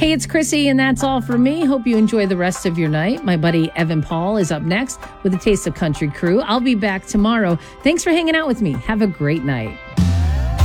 Hey, it's Chrissy, and that's all for me. Hope you enjoy the rest of your night. My buddy Evan Paul is up next with a Taste of Country crew. I'll be back tomorrow. Thanks for hanging out with me. Have a great night.